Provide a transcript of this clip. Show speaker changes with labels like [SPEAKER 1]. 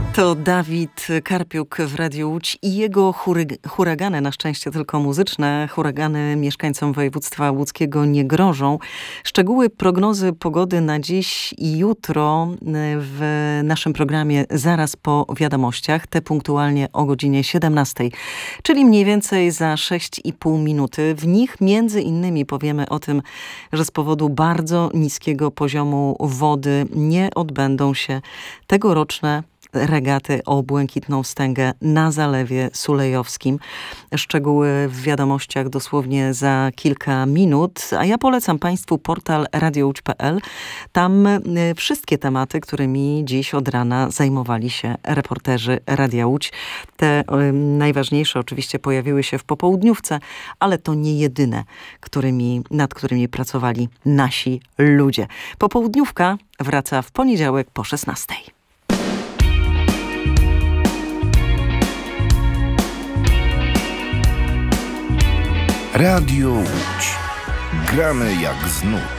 [SPEAKER 1] To Dawid Karpiuk w Radiu Łódź i jego huragany, na szczęście tylko muzyczne, huragany mieszkańcom województwa łódzkiego nie grożą. Szczegóły prognozy pogody na dziś i jutro w naszym programie zaraz po wiadomościach, te punktualnie o godzinie 17, czyli mniej więcej za 6,5 minuty. W nich między innymi powiemy o tym, że z powodu bardzo niskiego poziomu wody nie odbędą się tegoroczne regaty o błękitną wstęgę na Zalewie Sulejowskim. Szczegóły w wiadomościach dosłownie za kilka minut, a ja polecam Państwu portal radiołódź.pl. Tam wszystkie tematy, którymi dziś od rana zajmowali się reporterzy Radia Łódź. Te najważniejsze oczywiście pojawiły się w popołudniówce, ale to nie jedyne, nad którymi pracowali nasi ludzie. Popołudniówka wraca w poniedziałek po 16.
[SPEAKER 2] Radio Łódź. Gramy jak z nut.